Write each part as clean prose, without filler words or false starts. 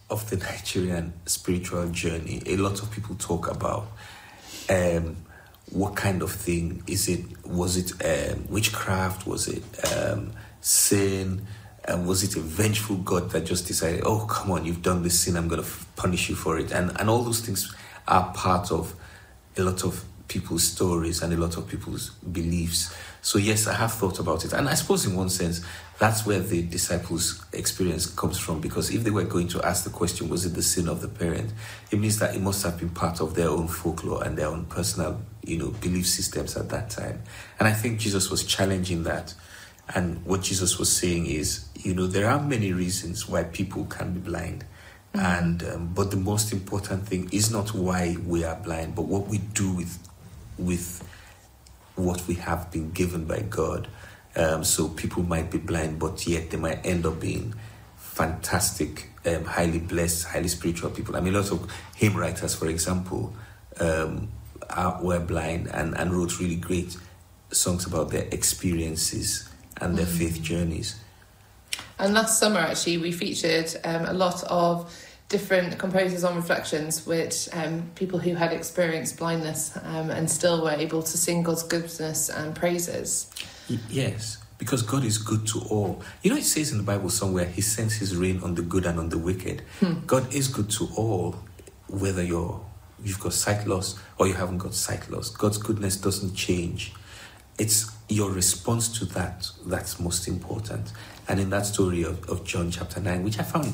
of the Nigerian spiritual journey, a lot of people talk about what kind of thing is it? Was it witchcraft? Was it sin? Was it a vengeful God that just decided, oh, come on, you've done this sin, I'm going to punish you for it? And all those things are part of a lot of people's stories and a lot of people's beliefs. So yes, I have thought about it. And I suppose in one sense, that's where the disciples' experience comes from, because if they were going to ask the question, was it the sin of the parent? It means that it must have been part of their own folklore and their own personal, belief systems at that time. And I think Jesus was challenging that. And what Jesus was saying is, there are many reasons why people can be blind. And but the most important thing is not why we are blind, but what we do with what we have been given by God. So people might be blind, but yet they might end up being fantastic, highly blessed, highly spiritual people. I mean, lots of hymn writers, for example, were blind and wrote really great songs about their experiences and their faith journeys. And last summer, actually, we featured a lot of different composers on Reflections, which people who had experienced blindness and still were able to sing God's goodness and praises. Yes, because God is good to all. It says in the Bible somewhere, he sends his rain on the good and on the wicked. God is good to all, whether you've got sight loss or you haven't got sight loss. God's goodness doesn't change. It's your response to that that's most important. And in that story of John chapter 9, which I found,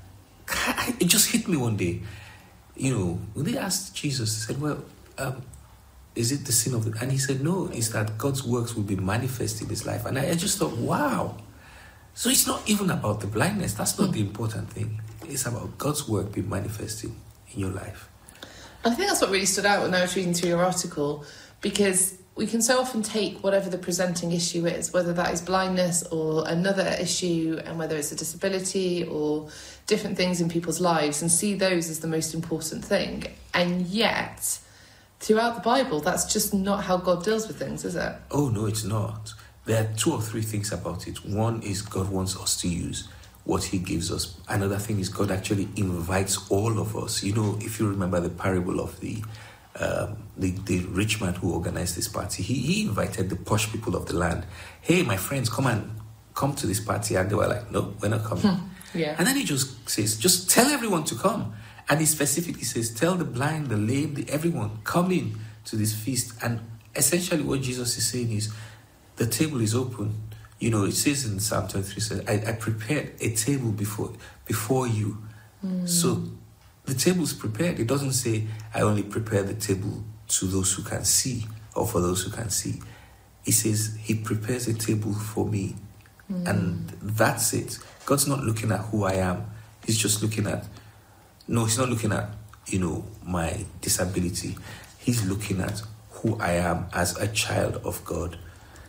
it just hit me one day. When they asked Jesus, they said, well, is it the sin of the... And he said, no, it's that God's works will be manifest in his life. And I just thought, wow. So it's not even about the blindness. That's not the important thing. It's about God's work being manifested in your life. I think that's what really stood out when I was reading through your article, because we can so often take whatever the presenting issue is, whether that is blindness or another issue, and whether it's a disability or different things in people's lives, and see those as the most important thing. And yet, throughout the Bible, that's just not how God deals with things, is it? Oh, no, it's not. There are 2 or 3 things about it. One is God wants us to use what he gives us. Another thing is God actually invites all of us. If you remember the parable of the rich man who organized this party, he invited the posh people of the land. Hey, my friends, come to this party. And they were like, no, we're not coming. Yeah. And then he just says, just tell everyone to come. And he specifically says, tell the blind, the lame, everyone, come in to this feast. And essentially what Jesus is saying is, the table is open. It says in Psalm 23, says, I prepared a table before you. So the table is prepared. It doesn't say, I only prepare the table to those who can see, or for those who can see. He says, he prepares a table for me. And that's it. God's not looking at who I am. He's just looking at, he's not looking at, my disability. He's looking at who I am as a child of God.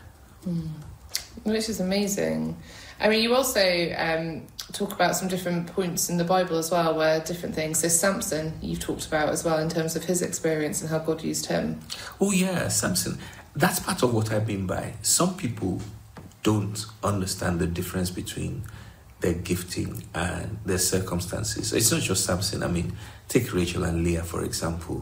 Which is amazing. I mean, you also talk about some different points in the Bible as well, where different things. So Samson, you've talked about as well in terms of his experience and how God used him. Oh yeah, Samson. That's part of what I mean by some people don't understand the difference between their gifting and their circumstances. It's not just Samson. I mean, take Rachel and Leah, for example.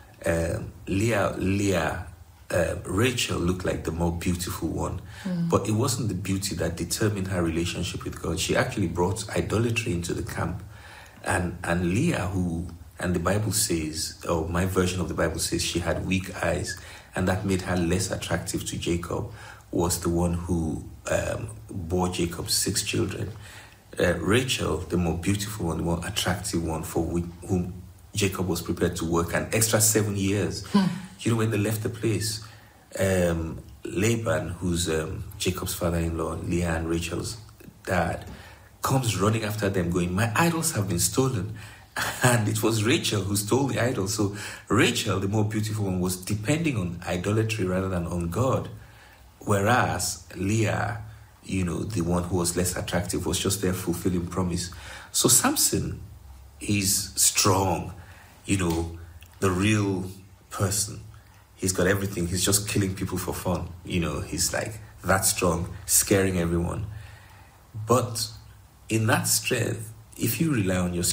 Rachel looked like the more beautiful one, but it wasn't the beauty that determined her relationship with God. She actually brought idolatry into the camp. And Leah, and the Bible says, or my version of the Bible says, she had weak eyes, and that made her less attractive to Jacob, was the one who bore Jacob 6 children. Rachel, the more beautiful one, the more attractive one, for whom Jacob was prepared to work an extra 7 years. When they left the place, Laban, who's Jacob's father-in-law, Leah and Rachel's dad, comes running after them going, my idols have been stolen. And it was Rachel who stole the idol. So Rachel, the more beautiful one, was depending on idolatry rather than on God. Whereas Leah, the one who was less attractive, was just there fulfilling promise. So Samson, he's strong, the real person. He's got everything. He's just killing people for fun. He's like that strong, scaring everyone. But in that strength, if you rely on your